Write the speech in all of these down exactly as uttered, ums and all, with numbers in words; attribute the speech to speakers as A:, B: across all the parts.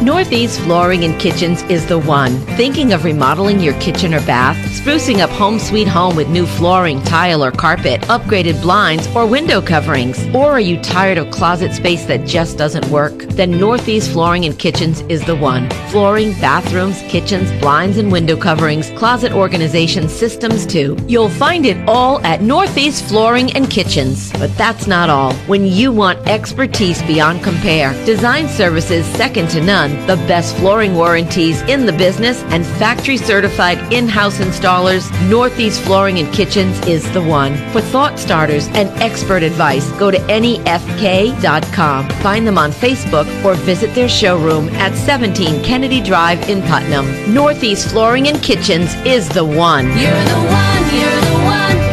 A: Northeast Flooring and Kitchens is the one. Thinking of remodeling your kitchen or bath? Sprucing up home sweet home with new flooring, tile, or carpet, upgraded blinds, or window coverings? Or are you tired of closet space that just doesn't work? Then Northeast Flooring and Kitchens is the one. Flooring, bathrooms, kitchens, blinds and window coverings, closet organization systems too. You'll find it all at Northeast Flooring and Kitchens. But that's not all. When you want expertise beyond compare, design services second to none, the best flooring warranties in the business, and factory certified in-house installers, Northeast Flooring and Kitchens is the one. For thought starters and expert advice, go to N E F K dot com. Find them on Facebook or visit their showroom at seventeen Kennedy Drive in Putnam. Northeast Flooring and Kitchens is the one.
B: You're the one, you're the one.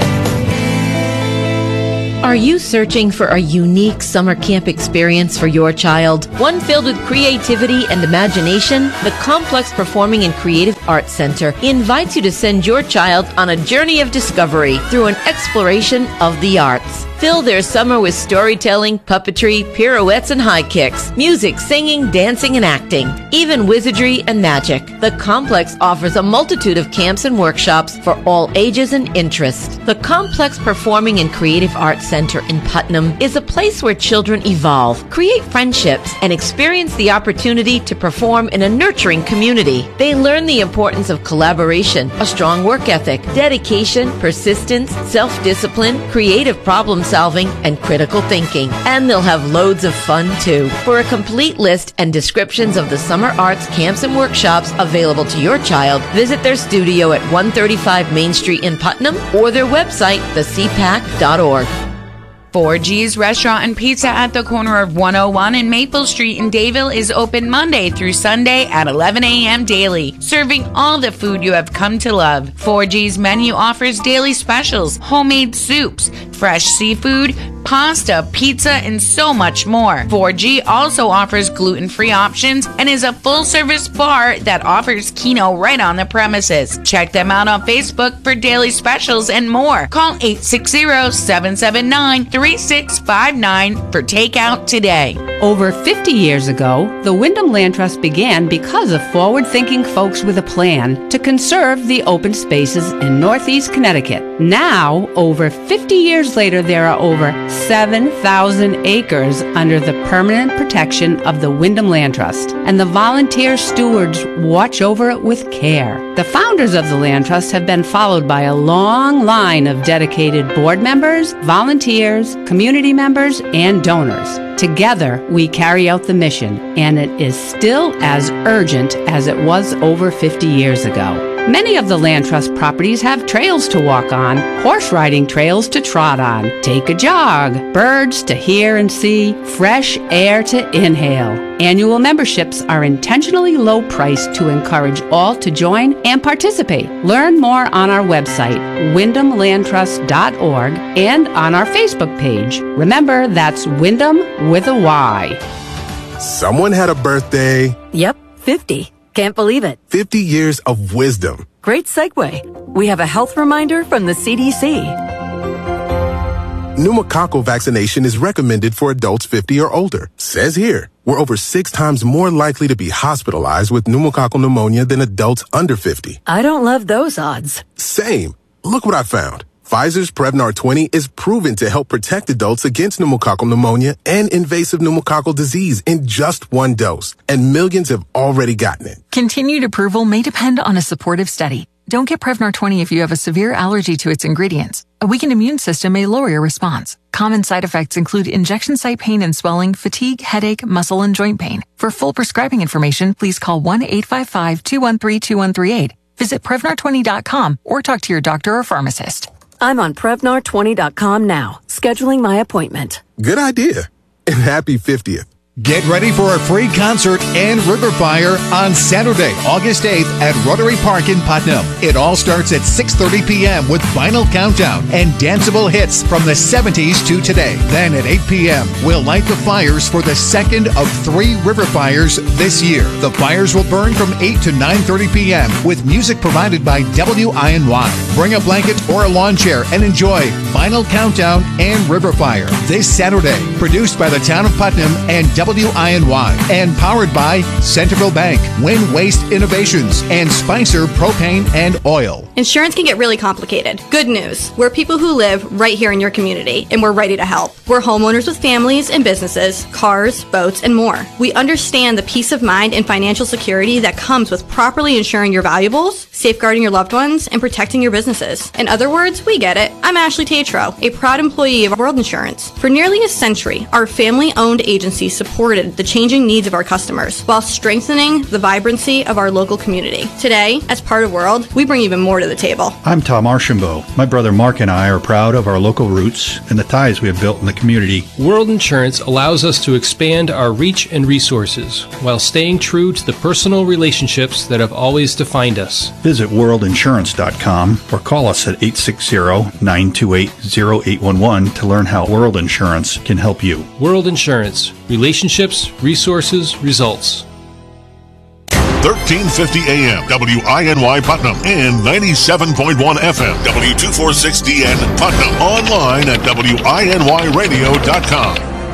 A: Are you searching for a unique summer camp experience for your child? One filled with creativity and imagination? The Complex Performing and Creative Arts Center invites you to send your child on a journey of discovery through an exploration of the arts. Fill their summer with storytelling, puppetry, pirouettes and high kicks, music, singing, dancing and acting, even wizardry and magic. The Complex offers a multitude of camps and workshops for all ages and interests. The Complex Performing and Creative Arts Center in Putnam is a place where children evolve, create friendships, and experience the opportunity to perform in a nurturing community. They learn the importance of collaboration, a strong work ethic, dedication, persistence, self-discipline, creative problem solving, and critical thinking. And they'll have loads of fun too. For a complete list and descriptions of the summer arts camps and workshops available to your child, visit their studio at one thirty-five Main Street in Putnam or their website, the c pac dot org.
C: four G's Restaurant and Pizza at the corner of one oh one and Maple Street in Dayville is open Monday through Sunday at eleven a.m. daily, serving all the food you have come to love. four G's menu offers daily specials, homemade soups, fresh seafood, pasta, pizza, and so much more. four G also offers gluten-free options and is a full-service bar that offers Keno right on the premises. Check them out on Facebook for daily specials and more. Call eight six zero, seven seven nine, three six five nine for takeout today.
D: Over fifty years ago, the Wyndham Land Trust began because of forward-thinking folks with a plan to conserve the open spaces in Northeast Connecticut. Now, over fifty years later, there are over seven thousand acres under the permanent protection of the Wyndham Land Trust, and the volunteer stewards watch over it with care. The founders of the Land Trust have been followed by a long line of dedicated board members, volunteers, community members, and donors. Together, we carry out the mission, and it is still as urgent as it was over fifty years ago. Many of the Land Trust properties have trails to walk on, horse riding trails to trot on, take a jog, birds to hear and see, fresh air to inhale. Annual memberships are intentionally low priced to encourage all to join and participate. Learn more on our website, wyndham land trust dot org, and on our Facebook page. Remember, that's Wyndham with a Y.
E: Someone had a birthday.
F: Yep, fifty. Can't believe it.
E: fifty years of wisdom.
F: Great segue. We have a health reminder from the C D C.
E: Pneumococcal vaccination is recommended for adults fifty or older. Says here, we're over six times more likely to be hospitalized with pneumococcal pneumonia than adults under fifty.
F: I don't love those odds.
E: Same. Look what I found. Pfizer's Prevnar twenty is proven to help protect adults against pneumococcal pneumonia and invasive pneumococcal disease in just one dose, and millions have already gotten it.
G: Continued approval may depend on a supportive study. Don't get Prevnar twenty if you have a severe allergy to its ingredients. A weakened immune system may lower your response. Common side effects include injection site pain and swelling, fatigue, headache, muscle, and joint pain. For full prescribing information, please call one eight five five, two one three, two one three eight. Visit Prevnar twenty dot com or talk to your doctor or pharmacist.
F: I'm on Prevnar twenty dot com now, scheduling my appointment.
E: Good idea. And happy fiftieth.
H: Get ready for a free concert and River Fire on Saturday, August eighth at Rotary Park in Putnam. It all starts at six thirty p.m. with Vinyl Countdown and danceable hits from the seventies to today. Then at eight p.m., we'll light the fires for the second of three River Fires this year. The fires will burn from eight to nine thirty p.m. with music provided by W I N Y. Bring a blanket or a lawn chair and enjoy Vinyl Countdown and River Fire this Saturday. Produced by the Town of Putnam and W I N Y. And powered by Centerville Bank, Win Waste Innovations, and Spicer Propane and Oil.
I: Insurance can get really complicated. Good news. We're people who live right here in your community, and we're ready to help. We're homeowners with families and businesses, cars, boats, and more. We understand the peace of mind and financial security that comes with properly insuring your valuables, safeguarding your loved ones, and protecting your businesses. In other words, we get it. I'm Ashley Tatro, a proud employee of World Insurance. For nearly a century, our family-owned agency supported the changing needs of our customers while strengthening the vibrancy of our local community. Today, as part of World, we bring even more to the table.
J: I'm Tom Archambault. My brother Mark and I are proud of our local roots and the ties we have built in the community.
K: World Insurance allows us to expand our reach and resources while staying true to the personal relationships that have always defined us.
J: Visit world insurance dot com or call us at eight six zero, nine two eight, zero eight one one to learn how World Insurance can help you.
K: World Insurance. Relationships, resources, results.
L: thirteen fifty A M, W I N Y Putnam, and ninety-seven point one F M, W two forty-six D N Putnam. Online at W I N Y radio dot com.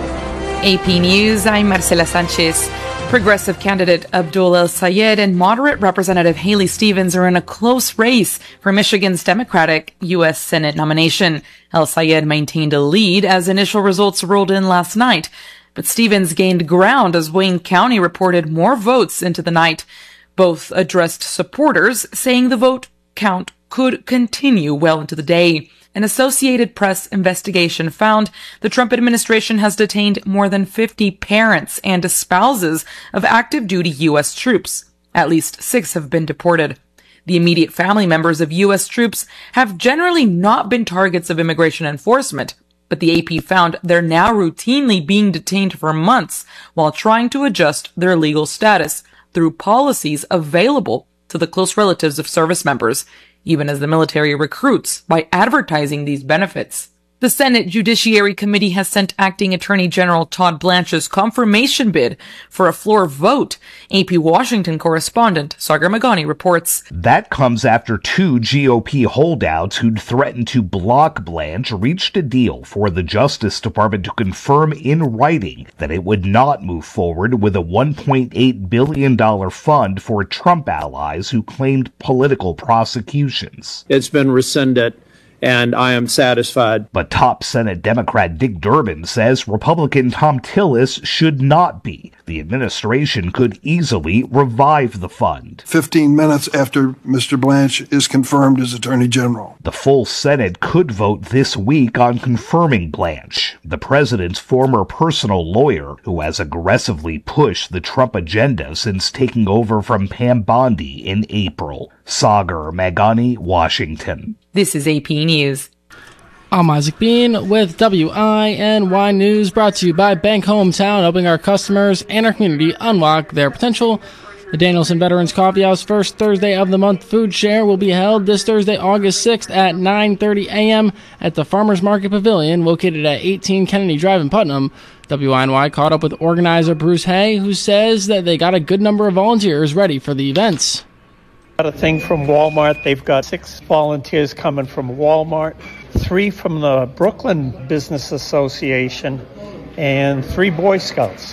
M: A P News, I'm Marcela Sanchez. Progressive candidate Abdul El-Sayed and moderate Representative Haley Stevens are in a close race for Michigan's Democratic U S Senate nomination. El-Sayed maintained a lead as initial results rolled in last night, but Stevens gained ground as Wayne County reported more votes into the night. Both addressed supporters, saying the vote count could continue well into the day. An Associated Press investigation found the Trump administration has detained more than fifty parents and spouses of active duty U S troops. At least six have been deported. The immediate family members of U S troops have generally not been targets of immigration enforcement, but the A P found they're now routinely being detained for months while trying to adjust their legal status through policies available to the close relatives of service members, even as the military recruits by advertising these benefits. The Senate Judiciary Committee has sent Acting Attorney General Todd Blanche's confirmation bid for a floor vote. A P Washington correspondent Sagar Magani reports.
N: That comes after two G O P holdouts who'd threatened to block Blanche reached a deal for the Justice Department to confirm in writing that it would not move forward with a one point eight billion dollars fund for Trump allies who claimed political prosecutions.
O: It's been rescinded, and I am satisfied.
N: But top Senate Democrat Dick Durbin says Republican Tom Tillis should not be. The administration could easily revive the fund.
P: Fifteen minutes after Mister Blanche is confirmed as Attorney General.
N: The full Senate could vote this week on confirming Blanche, the president's former personal lawyer who has aggressively pushed the Trump agenda since taking over from Pam Bondi in April. Sagar Magani, Washington.
M: This is A P News.
Q: I'm Isaac Bean with W I N Y News, brought to you by Bank Hometown, helping our customers and our community unlock their potential. The Danielson Veterans Coffee House first Thursday of the month food share will be held this Thursday, August sixth at nine thirty a.m. at the Farmers Market Pavilion, located at eighteen Kennedy Drive in Putnam. W I N Y caught up with organizer Bruce Hay, who says that they got a good number of volunteers ready for the events.
R: Got a thing from Walmart. They've got six volunteers coming from Walmart, three from the Brooklyn Business Association, and three Boy Scouts.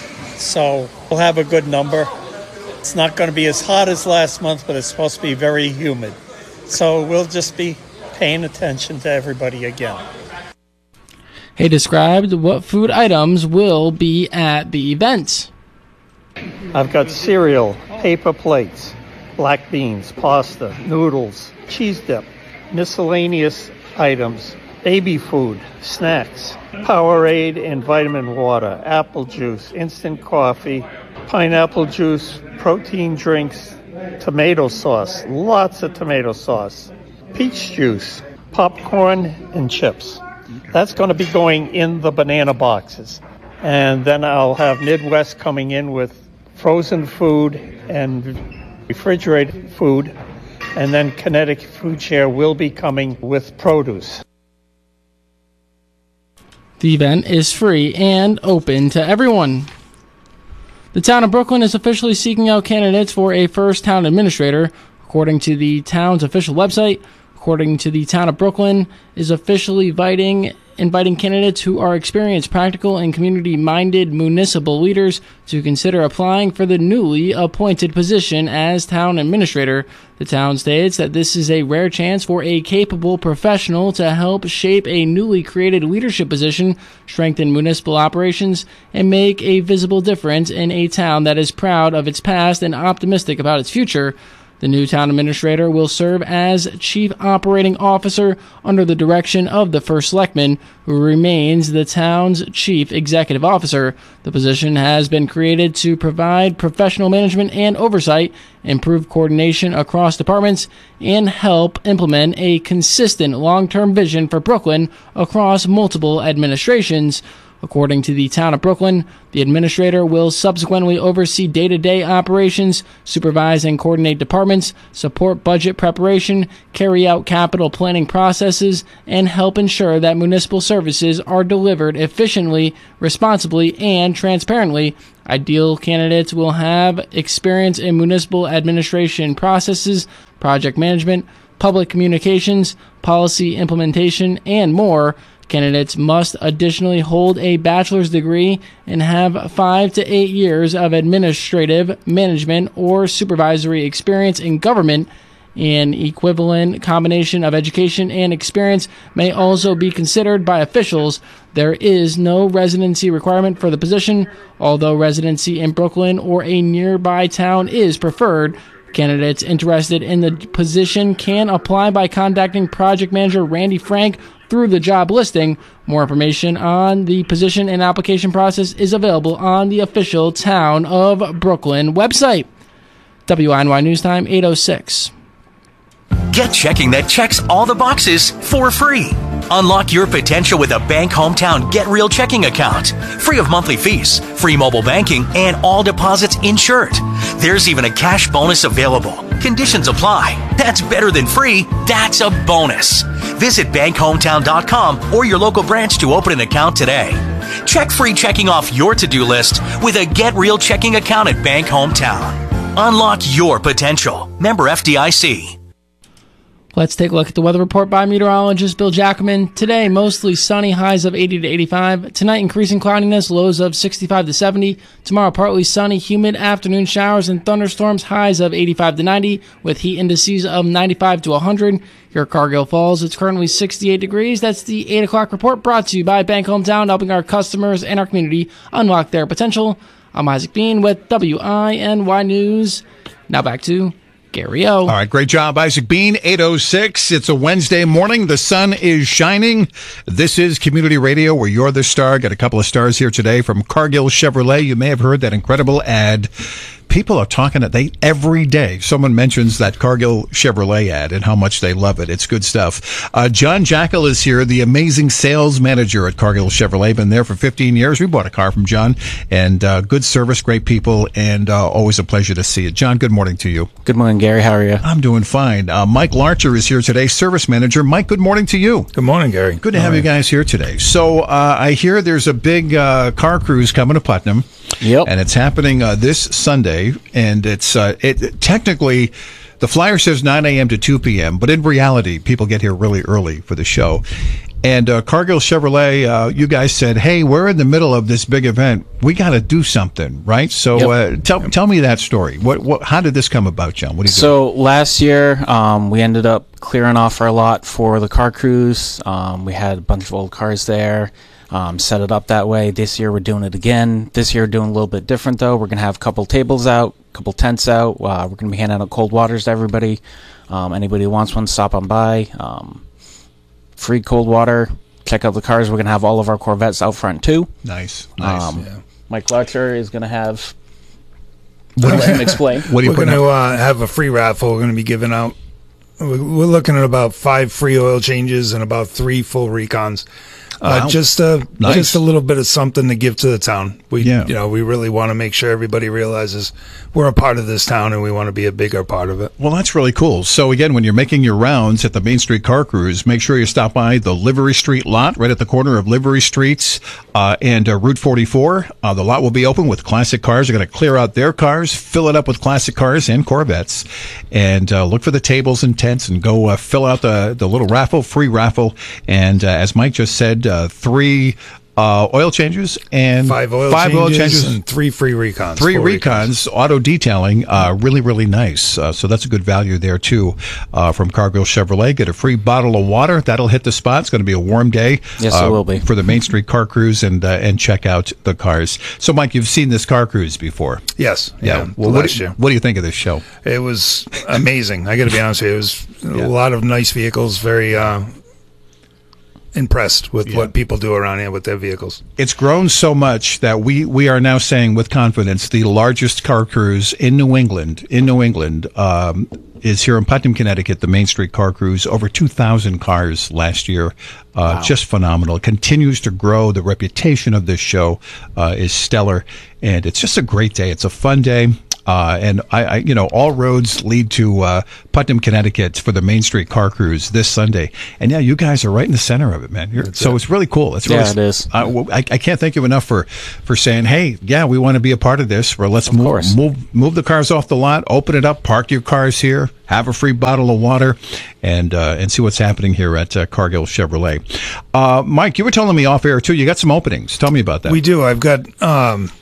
R: So we'll have a good number. It's not going to be as hot as last month, but it's supposed to be very humid. So we'll just be paying attention to everybody again.
Q: He described what food items will be at the event.
R: I've got cereal, paper plates, black beans, pasta, noodles, cheese dip, miscellaneous items, baby food, snacks, Powerade and vitamin water, apple juice, instant coffee, pineapple juice, protein drinks, tomato sauce, lots of tomato sauce, peach juice, popcorn, and chips. That's going to be going in the banana boxes. And then I'll have Midwest coming in with frozen food and refrigerated food, and then Kinetic Food Share will be coming with produce.
Q: The event is free and open to everyone. The town of Brooklyn is officially seeking out candidates for a first town administrator. According to the town's official website, according to the town of Brooklyn, is officially inviting inviting candidates who are experienced, practical, and community-minded municipal leaders to consider applying for the newly appointed position as town administrator. The town states that this is a rare chance for a capable professional to help shape a newly created leadership position, strengthen municipal operations, and make a visible difference in a town that is proud of its past and optimistic about its future. The new town administrator will serve as chief operating officer under the direction of the first selectman, who remains the town's chief executive officer. The position has been created to provide professional management and oversight, improve coordination across departments, and help implement a consistent long-term vision for Brooklyn across multiple administrations. According to the town of Brooklyn, the administrator will subsequently oversee day-to-day operations, supervise and coordinate departments, support budget preparation, carry out capital planning processes, and help ensure that municipal services are delivered efficiently, responsibly, and transparently. Ideal candidates will have experience in municipal administration processes, project management, public communications, policy implementation, and more. Candidates must additionally hold a bachelor's degree and have five to eight years of administrative, management, or supervisory experience in government. An equivalent combination of education and experience may also be considered by officials. There is no residency requirement for the position, although residency in Brooklyn or a nearby town is preferred. Candidates interested in the position can apply by contacting project manager Randy Frank through the job listing. More information on the position and application process is available on the official Town of Brooklyn website. W I N Y News Time, eight oh six.
S: Get checking that checks all the boxes for free. Unlock your potential with a Bank Hometown Get Real checking account. Free of monthly fees, free mobile banking, and all deposits insured. There's even a cash bonus available. Conditions apply. That's better than free. That's a bonus. Visit bank hometown dot com or your local branch to open an account today. Check free checking off your to-do list with a Get Real checking account at Bank Hometown. Unlock your potential. Member F D I C.
Q: Let's take a look at the weather report by meteorologist Bill Jackman. Today, mostly sunny, highs of eighty to eighty-five. Tonight, increasing cloudiness, lows of sixty-five to seventy. Tomorrow, partly sunny, humid afternoon showers and thunderstorms, highs of eighty-five to ninety, with heat indices of ninety-five to one hundred. Here at Cargill Falls, it's currently sixty-eight degrees. That's the eight o'clock report, brought to you by Bank Hometown, helping our customers and our community unlock their potential. I'm Isaac Bean with W I N Y News. Now back to Gary O.
H: All right, great job, Isaac Bean. eight oh six. It's a Wednesday morning. The sun is shining. This is Community Radio, where you're the star. Got a couple of stars here today from Cargill Chevrolet. You may have heard that incredible ad. People are talking that they every day. Someone mentions that Cargill Chevrolet ad and how much they love it. It's good stuff. Uh, John Jackal is here, the amazing sales manager at Cargill Chevrolet. Been there for fifteen years. We bought a car from John, and uh, good service, great people, and uh, always a pleasure to see you. John, good morning to you.
T: Good morning, Gary. How are you? I'm
H: doing fine. Uh, Mike Larcher is here today, service manager. Mike, good morning to you.
U: Good morning, Gary.
H: Good to have you guys here today. So uh, I hear there's a big uh, car cruise coming to Putnam.
T: Yep.
H: And it's happening uh, this Sunday, and it's uh, it technically the flyer says nine a.m. to two p.m., but in reality, people get here really early for the show. And uh, Cargill Chevrolet, uh, you guys said, "Hey, we're in the middle of this big event. We got to do something, right?" So yep. uh, tell tell me that story. What what? How did this come about, John? What do you
T: So doing? last year, um, we ended up clearing off our lot for the car cruise. Um, we had a bunch of old cars there. Um, set it up that way. This year we're doing it again. This year we're doing a little bit different though. We're gonna have a couple tables out, a couple tents out. Uh, we're gonna be handing out cold waters to everybody. Um, anybody who wants one, stop on by. Um, free cold water. Check out the cars. We're gonna have all of our Corvettes out front too.
H: Nice, nice.
T: Um,
H: yeah.
T: Mike Larcher is gonna have. What let him explain.
U: What are you we're gonna uh, have a free raffle. We're gonna be giving out. We're looking at about five free oil changes and about three full recons. Uh,
J: Wow.
U: Just a
J: Nice.
U: just a little bit of something to give to the town. We,
J: Yeah.
U: you know, we really want to make sure everybody realizes we're a part of this town and we want to be a bigger part of it.
J: Well, that's really cool. So again, when you're making your rounds at the Main Street Car Cruise, make sure you stop by the Livery Street lot right at the corner of Livery Streets uh, and uh, Route forty-four. Uh, the lot will be open with classic cars. They're going to clear out their cars, fill it up with classic cars and Corvettes, and uh, look for the tables and tents and go uh, fill out the, the little raffle, free raffle. And uh, as Mike just said, uh, three uh, oil changes and
U: Five oil
J: five
U: changes,
J: oil changes
U: and three free recons.
J: Three
U: Four
J: recons, auto detailing, uh, really, really nice. Uh, so that's a good value there, too, uh, from Cargill Chevrolet. Get a free bottle of water. That'll hit the spot. It's going to be a warm day.
T: Yes,
J: uh,
T: it will be.
J: For the Main Street Car Cruise and uh, and check out the cars. So, Mike, you've seen this car cruise before.
U: Yes.
J: Yeah.
U: Yeah.
J: Well, what,
U: last
J: do,
U: year.
J: what do you think of this show?
U: It was amazing. I got to be honest with you. It was
J: Yeah.
U: a lot of nice vehicles. Very uh, impressed with
J: Yeah.
U: what people do around here with their vehicles.
J: It's grown so much that we, we are now saying with confidence the largest car cruise in New England, in New England, um, is here in Putnam, Connecticut, the Main Street Car Cruise. Over two thousand cars last year. Uh,
T: Wow.
J: Just phenomenal. It continues to grow. The reputation of this show uh, is stellar. And it's just a great day. It's a fun day. Uh, and I, I, you know, all roads lead to uh, Putnam, Connecticut for the Main Street Car Cruise this Sunday. And yeah, you guys are right in the center of it, man. You're, so
U: it.
J: it's really cool. It's really,
T: Yeah, it is.
J: Uh, well, I, I can't thank you enough for, for saying, hey, yeah, we want to be a part of this. Or let's move,
T: course.
J: move move the cars off the lot, open it up, park your cars here, have a free bottle of water, and uh, and see what's happening here at uh, Cargill Chevrolet. Uh, Mike, you were telling me off air too. You got some openings. Tell me about that.
U: We do. I've got um,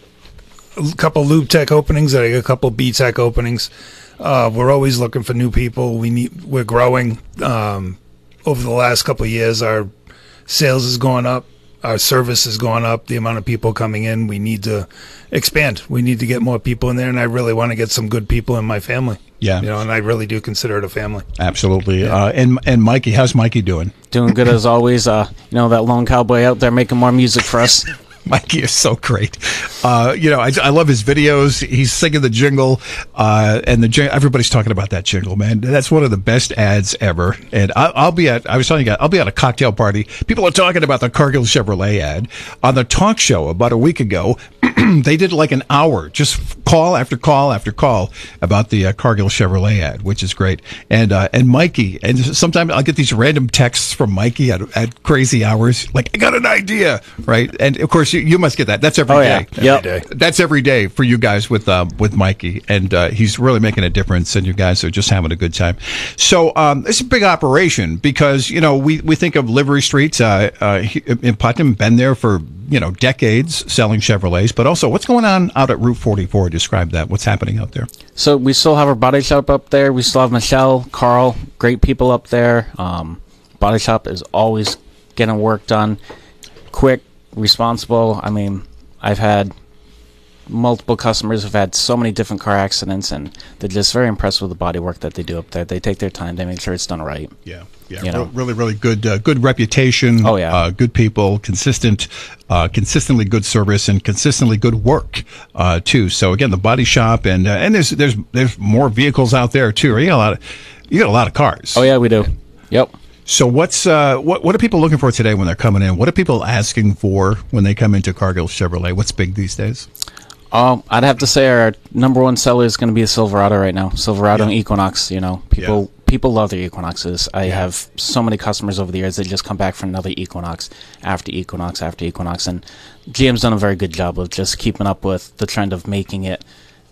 U: a couple Lube Tech openings. I got a couple B Tech openings. Uh, we're always looking for new people. We need. We're growing. Um, over the last couple of years, our sales is going up. Our service is going up. The amount of people coming in, we need to expand. We need to get more people in there, and I really want to get some good people in my family.
J: Yeah.
U: You know, and I really do consider it a family.
J: Absolutely. Uh, and and Mikey, how's Mikey doing?
T: Doing good as always. Uh, you know, that lone cowboy out there making more music for us.
J: Mikey is so great. Uh, you know, I, I love his videos. He's singing the jingle, uh, and the jing- everybody's talking about that jingle, man. That's one of the best ads ever. And I, I'll be at, I was telling you guys, I'll be at a cocktail party. People are talking about the Cargill Chevrolet ad on the talk show about a week ago. They did like an hour, just call after call after call about the uh, Cargill Chevrolet ad, which is great. And uh, and Mikey, and sometimes I'll get these random texts from Mikey at, at crazy hours, like, I got an idea, right? And of course, you, you must get that. That's every
T: Oh,
J: day.
T: yeah. Yep.
U: Every day.
J: That's every day for you guys with uh, with Mikey, and uh, he's really making a difference, and you guys are just having a good time. So um, it's a big operation because, you know, we, we think of Livery Streets uh, uh, in Putnam, been there for, you know, decades selling Chevrolets, but also what's going on out at Route forty-four? Describe that. What's happening out there?
T: So we still have our body shop up there. We still have Michelle, Carl, great people up there. Um, body shop is always getting work done, quick, responsible. I mean, I've had multiple customers who've had so many different car accidents, and they're just very impressed with the body work that they do up there. They take their time. They make sure it's done right.
J: Yeah. Yeah,
T: You know.
J: re- really, really good, uh, good reputation.
T: Oh, yeah.
J: uh, good people, consistent, uh, consistently good service, and consistently good work uh, too. So again, the body shop, and uh, and there's there's there's more vehicles out there too. You got a lot of you got a lot of cars.
T: Oh yeah, we do. Yep.
J: So what's uh, what what are people looking for today when they're coming in? What are people asking for when they come into Cargill Chevrolet? What's big these days?
T: Um, I'd have to say our number one seller is going to be a Silverado right now. Silverado
J: Yeah.
T: and Equinox. You know, people people love their Equinoxes. I have so many customers over the years that just come back for another Equinox after Equinox after Equinox, and G M's done a very good job of just keeping up with the trend of making it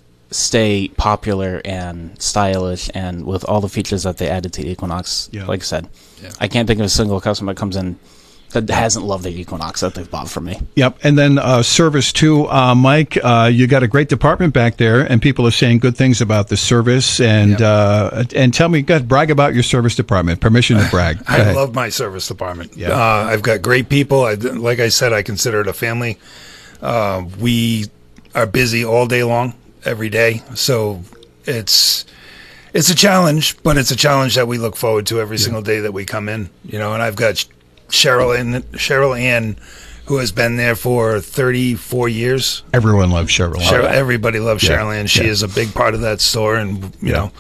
T: stay popular and stylish, and with all the features that they added to the Equinox.
J: Yeah.
T: Like I said,
J: Yeah.
T: I can't think of a single customer that comes in that hasn't loved the Equinox that they've bought from me.
J: Yep, and then uh, service too, uh, Mike. Uh, you got a great department back there, and people are saying good things about the service. And uh, and tell me, go brag about your service department. Permission to brag. Go
U: I
J: ahead.
U: love my service department.
J: Yeah.
U: Uh, I've got great people. I, like I said, I consider it a family. Uh, we are busy all day long, every day. So it's it's a challenge, but it's a challenge that we look forward to every single day that we come in. You know, and I've got Cheryl Ann, Cheryl Ann, who has been there for thirty-four years.
J: Everyone loves Cheryl.
U: Cheryl, everybody loves
J: Yeah.
U: Cheryl Ann. She
J: Yeah.
U: is a big part of that store, and you
J: Yeah.
U: know,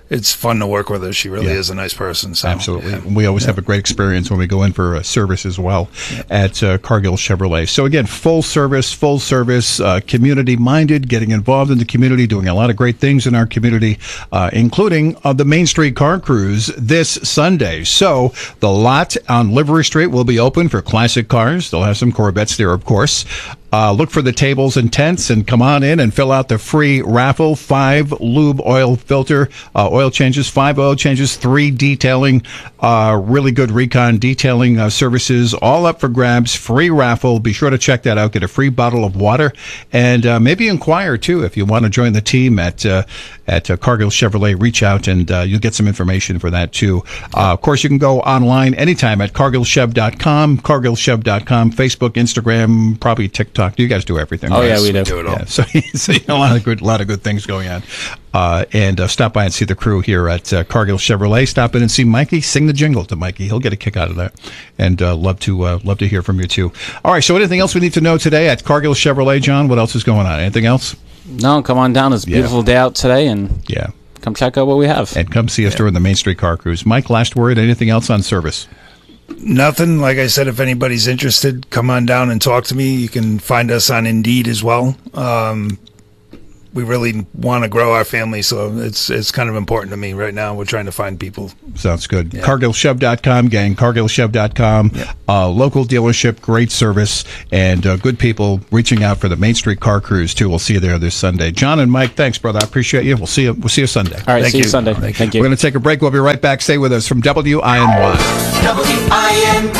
U: it's fun to work with her. She really
J: Yeah.
U: is a nice person. So,
J: Absolutely.
U: yeah.
J: We always
U: Yeah.
J: have a great experience when we go in for a service as well at uh, Cargill Chevrolet. So again, full service, full service, uh, community minded, getting involved in the community, doing a lot of great things in our community, uh, including uh, the Main Street Car Cruise this Sunday. So the lot on Livery Street will be open for classic cars. They'll have some Corvettes there, of course. Uh, look for the tables and tents and come on in and fill out the free raffle. Five lube oil filter, uh, oil changes, five oil changes, three detailing, uh, really good recon detailing uh, services, all up for grabs. Free raffle. Be sure to check that out. Get a free bottle of water and uh, maybe inquire too if you want to join the team at uh, at uh, Cargill Chevrolet. Reach out and uh, you'll get some information for that too. Uh, of course, you can go online anytime at cargill chev dot com, cargill chev dot com, Facebook, Instagram, probably TikTok. You guys do everything.
T: Oh,
J: right?
T: yeah, we do.
J: do it all. Yeah, so, so a lot of good, lot of good things going on. Uh, and uh, stop by and see the crew here at uh, Cargill Chevrolet. Stop in and see Mikey. Sing the jingle to Mikey. He'll get a kick out of that. And uh, love to uh, love to hear from you too. All right. So anything else we need to know today at Cargill Chevrolet, John? What else is going on? Anything else?
T: No, come on down. It's a beautiful
J: Yeah.
T: day out today, and
J: yeah,
T: come check out what we have.
J: And come see us during the Main Street Car Cruise. Mike, last word. Anything else on service?
U: Nothing. Like I said, if anybody's interested, come on down and talk to me. You can find us on Indeed as well. Um, we really want to grow our family, so it's it's kind of important to me right now. We're trying to find people.
J: Sounds good. Yeah. cargill chev dot com, gang. cargill chev dot com. Yeah. Uh, local dealership, great service, and uh, good people reaching out for the Main Street Car Cruise, too. We'll see you there this Sunday. John and Mike, thanks, brother. I appreciate you. We'll see you, we'll see you Sunday.
T: All right,
J: Thank
T: see you,
J: you
T: Sunday. Thank, Thank you.
J: We're going to take a break. We'll be right back. Stay with us from W I N Y.
B: W I N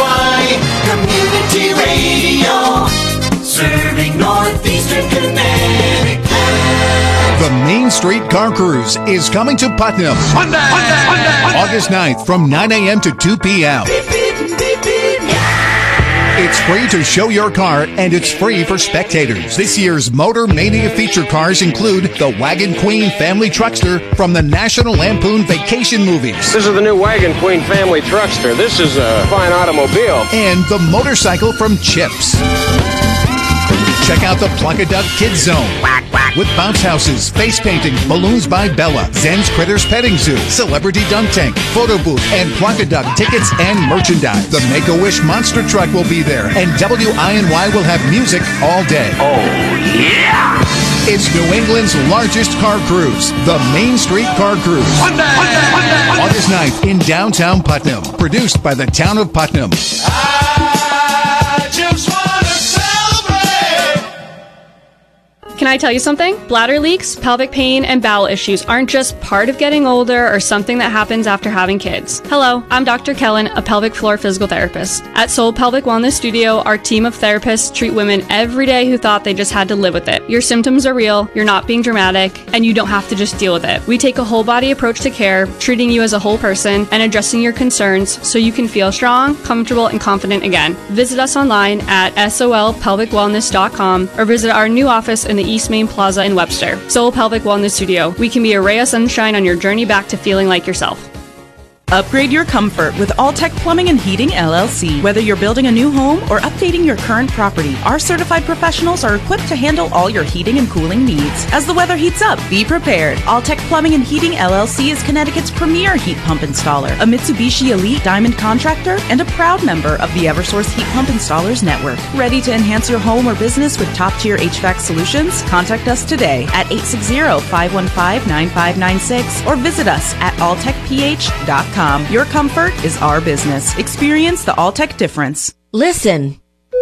B: Y Community Radio, serving Northeastern Connecticut.
H: The Main Street Car Cruise is coming to Putnam.
B: Monday, Monday, Monday.
H: August ninth from nine a.m. to two p.m.
B: Beep, beep, beep, beep, yeah.
H: It's free to show your car, and it's free for spectators. This year's Motor Mania feature cars include the Wagon Queen Family Truckster from the National Lampoon Vacation movies.
V: This is the new Wagon Queen Family Truckster. This is a fine automobile.
H: And the motorcycle from Chips. Check out the Plunkaduck Kids Zone. With bounce houses, face painting, balloons by Bella, Zen's Critters Petting Zoo, Celebrity Dunk Tank, photo booth, and Plunkaduck tickets and merchandise. The Make-A-Wish Monster Truck will be there, and W I N Y will have music all day.
B: Oh, yeah!
H: It's New England's largest car cruise, the Main Street Car Cruise.
B: Monday, Monday, Monday.
H: August ninth in downtown Putnam. Produced by the town of Putnam.
B: I just want to celebrate.
W: Can I tell you something? Bladder leaks, pelvic pain, and bowel issues aren't just part of getting older or something that happens after having kids. Hello, I'm Doctor Kellen, a pelvic floor physical therapist. At Soul Pelvic Wellness Studio, our team of therapists treat women every day who thought they just had to live with it. Your symptoms are real, you're not being dramatic, and you don't have to just deal with it. We take a whole body approach to care, treating you as a whole person and addressing your concerns so you can feel strong, comfortable, and confident again. Visit us online at sol pelvic wellness dot com or visit our new office in the East Main Plaza in Webster. Soul Pelvic Wellness Studio. We can be a ray of sunshine on your journey back to feeling like yourself.
X: Upgrade your comfort with Alltech Plumbing and Heating, L L C. Whether you're building a new home or updating your current property, our certified professionals are equipped to handle all your heating and cooling needs. As the weather heats up, be prepared. Alltech Plumbing and Heating, L L C is Connecticut's premier heat pump installer, a Mitsubishi Elite Diamond contractor, and a proud member of the Eversource Heat Pump Installers Network. Ready to enhance your home or business with top-tier H V A C solutions? Contact us today at eight six zero, five one five, nine five nine six or visit us at alltech p h dot com. Your comfort is our business. Experience the Alltech difference.
A: Listen.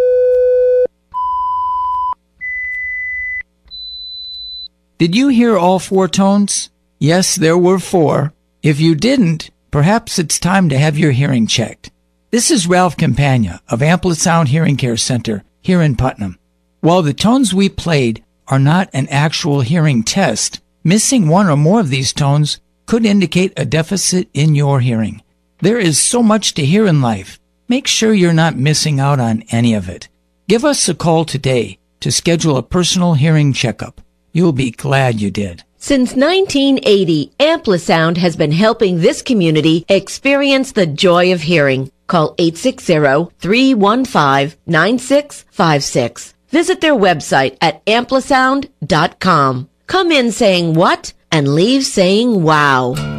Y: Did you hear all four tones? Yes, there were four. If you didn't, perhaps it's time to have your hearing checked. This is Ralph Campagna of Amplisound Hearing Care Center here in Putnam. While the tones we played are not an actual hearing test, missing one or more of these tones could indicate a deficit in your hearing. There is so much to hear in life. Make sure you're not missing out on any of it. Give us a call today to schedule a personal hearing checkup. You'll be glad you did.
A: Since nineteen eighty, Amplisound has been helping this community experience the joy of hearing. Call eight six zero, three one five, nine six five six. Visit their website at amplisound dot com. Come in saying what and leave saying wow.